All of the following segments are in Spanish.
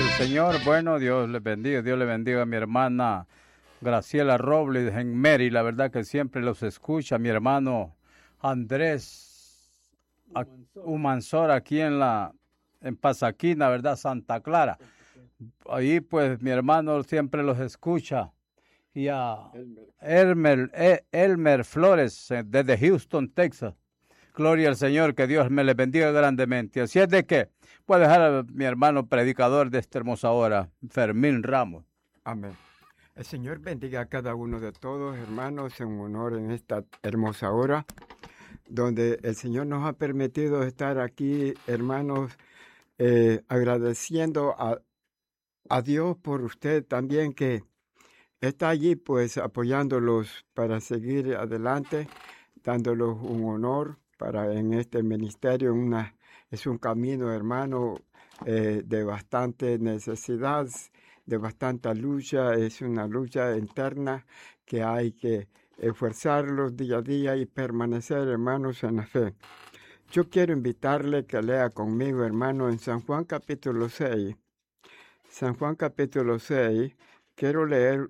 el Señor. Bueno, Dios le bendiga. Dios le bendiga a mi hermana Graciela Robles en Mary. La verdad que siempre los escucha. Mi hermano Andrés Humansor aquí en Pasaquina, ¿verdad? Santa Clara. Ahí pues mi hermano siempre los escucha. Y a Elmer Flores desde Houston, Texas. Gloria al Señor, que Dios me le bendiga grandemente. Así es de que voy a dejar a mi hermano predicador de esta hermosa hora, Fermín Ramos. Amén. El Señor bendiga a cada uno de todos, hermanos, en honor en esta hermosa hora, donde el Señor nos ha permitido estar aquí, hermanos, agradeciendo a Dios por usted también que está allí, pues, apoyándolos para seguir adelante, dándolos un honor para en este ministerio. Es un camino, hermano, de bastante necesidad, de bastante lucha. Es una lucha interna que hay que esforzarlos día a día y permanecer, hermanos, en la fe. Yo quiero invitarle que lea conmigo, hermano, en San Juan capítulo 6. San Juan capítulo 6, quiero leer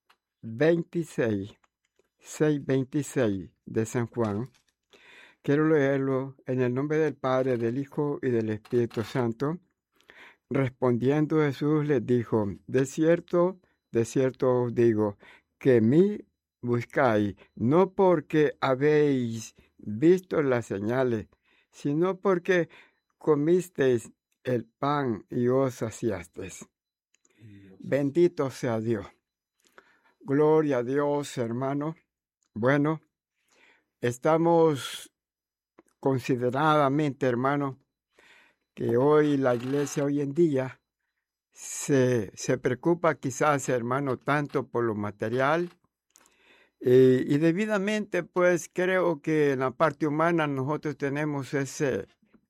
26 de San Juan. Quiero leerlo en el nombre del Padre, del Hijo y del Espíritu Santo. Respondiendo Jesús les dijo: de cierto os digo, que mí buscáis, no porque habéis visto las señales, sino porque comisteis el pan y os saciasteis. Bendito sea Dios. Gloria a Dios, hermano. Bueno, estamos consideradamente, hermano, que hoy la iglesia hoy en día se preocupa quizás, hermano, tanto por lo material y debidamente, pues creo que en la parte humana nosotros tenemos esa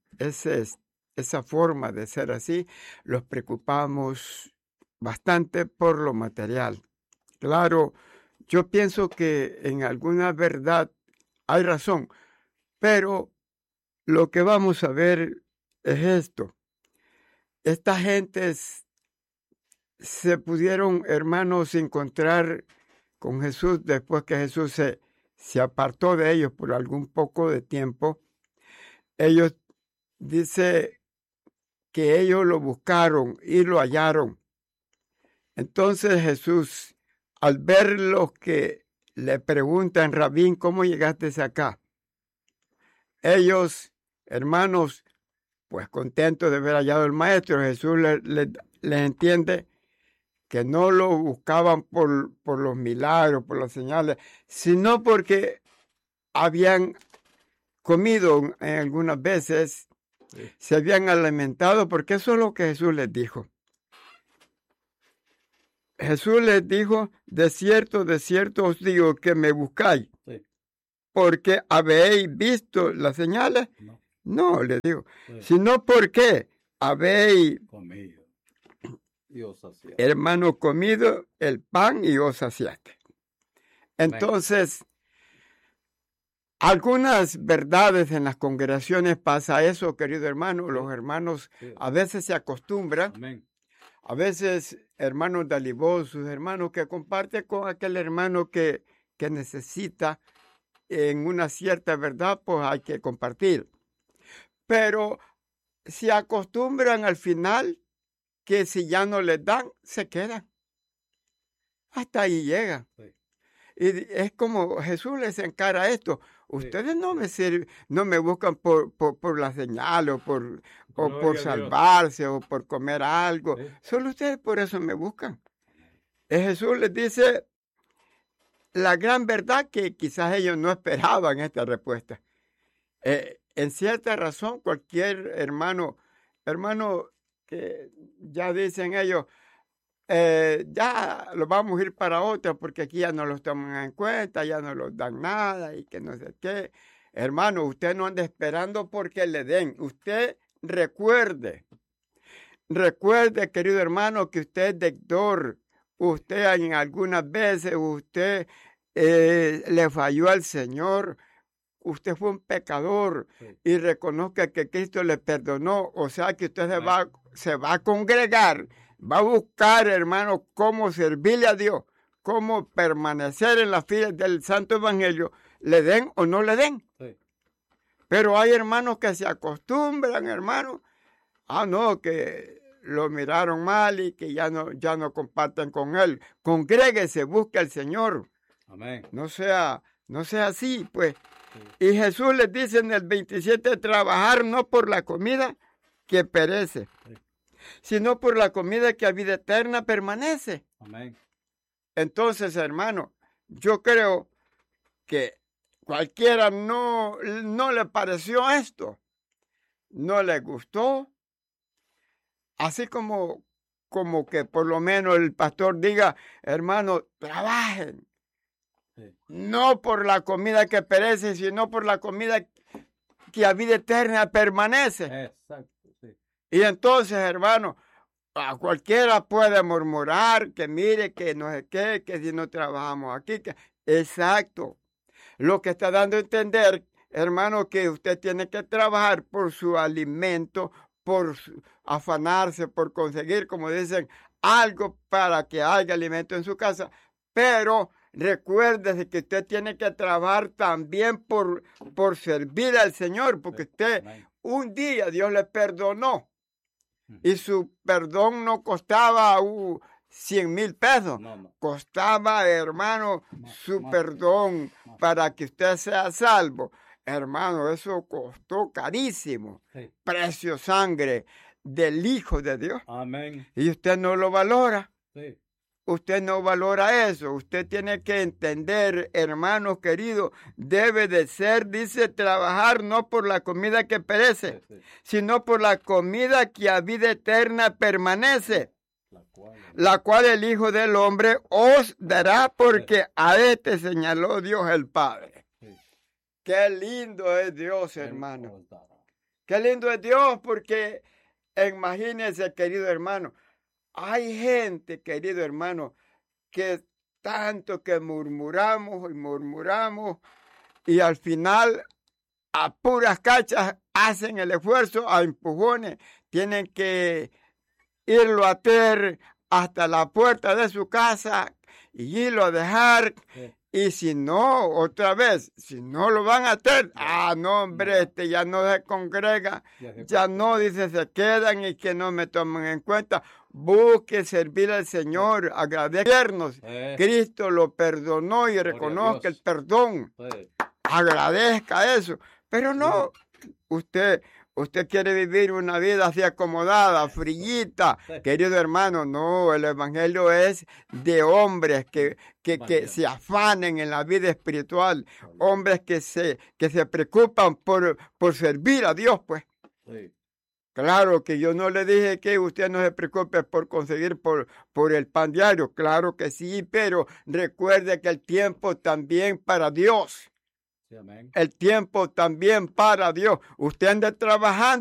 forma de ser así. Los preocupamos bastante por lo material. Claro, yo pienso que en alguna verdad hay razón, pero lo que vamos a ver es esto. Estas gentes se pudieron, hermanos, encontrar con Jesús después que Jesús se apartó de ellos por algún poco de tiempo. Ellos, dice que ellos lo buscaron y lo hallaron. Entonces Jesús, al ver los que le preguntan: Rabín, ¿cómo llegaste acá? Ellos, hermanos, pues contentos de haber hallado al Maestro, Jesús les entiende que no lo buscaban por los milagros, por las señales, sino porque habían comido en algunas veces, se habían alimentado, porque eso es lo que Jesús les dijo. Jesús les dijo: de cierto os digo que me buscáis, porque habéis visto las señales. No, les digo, sino porque habéis Comido. hermano, comido el pan y os saciaste. Entonces, algunas verdades en las congregaciones pasa eso, querido hermano. Los hermanos a veces se acostumbran. Amén. A veces, hermanos dalivosos, hermanos que comparten con aquel hermano que necesita en una cierta verdad, pues hay que compartir. Pero se acostumbran al final que si ya no les dan, se quedan. Hasta ahí llegan. Sí. Y es como Jesús les encara esto. Ustedes no me sirven, no me buscan por la señal o por salvarse o por comer algo. Sí. Solo ustedes por eso me buscan. Jesús les dice la gran verdad que quizás ellos no esperaban esta respuesta. En cierta razón, cualquier hermano que ya dicen ellos, ya lo vamos a ir para otra porque aquí ya no los toman en cuenta, ya no los dan nada y que no sé qué. Hermano, usted no anda esperando porque le den. Usted recuerde, querido hermano, que usted es deudor. Usted en algunas veces, usted le falló al Señor. Usted fue un pecador, sí, y reconozca que Cristo le perdonó. O sea que usted se va a congregar va a buscar, hermano, cómo servirle a Dios, cómo permanecer en las filas del Santo Evangelio, le den o no le den. Sí. Pero hay hermanos que se acostumbran, hermano, no, que lo miraron mal y que ya no comparten con él. Congréguese, busque al Señor. Amén. No sea así, pues. Sí. Y Jesús les dice en el 27, trabajar no por la comida que perece, sí, sino por la comida que a vida eterna permanece. Amén. Entonces, hermano, yo creo que cualquiera no le pareció esto, no le gustó, así como que por lo menos el pastor diga, hermano, trabajen, sí, no por la comida que perece, sino por la comida que a vida eterna permanece. Exacto, sí. Y entonces, hermano, a cualquiera puede murmurar que mire, que no sé qué, que si no trabajamos aquí. Exacto. Lo que está dando a entender, hermano, que usted tiene que trabajar por su alimento, por afanarse, por conseguir, como dicen, algo para que haya alimento en su casa. Pero recuérdese que usted tiene que trabajar también por servir al Señor, porque usted un día Dios le perdonó. Y su perdón no costaba 100,000 pesos. No. Costaba, hermano, su perdón para que usted sea salvo. Hermano, eso costó carísimo. Sí. Precio sangre del Hijo de Dios. Amén. Y usted no lo valora. Sí. Usted no valora eso. Usted tiene que entender, hermanos queridos, debe de ser, dice, trabajar no por la comida que perece, sí, sino por la comida que a vida eterna permanece, la cual el Hijo del Hombre os dará, porque a este señaló Dios el Padre. Sí. Qué lindo es Dios, hermano. Qué lindo es Dios, porque imagínense, querido hermano, hay gente, querido hermano, que tanto que murmuramos y al final a puras cachas hacen el esfuerzo, a empujones, tienen que irlo a traer hasta la puerta de su casa y irlo a dejar. Sí. Y si no, otra vez, si no lo van a hacer, no, hombre, ya no se congrega, ya no, dice, se quedan y que no me toman en cuenta. Busque servir al Señor, agradecernos. Cristo lo perdonó y reconozca el perdón. Agradezca eso. Pero no, usted quiere vivir una vida así acomodada, frillita. Querido hermano, no, el Evangelio es de hombres que se afanen en la vida espiritual. Hombres que se preocupan por servir a Dios, pues. Sí. Claro que yo no le dije que usted no se preocupe por conseguir por el pan diario. Claro que sí, pero recuerde que el tiempo también para Dios. Sí, amén. El tiempo también para Dios. Usted anda trabajando.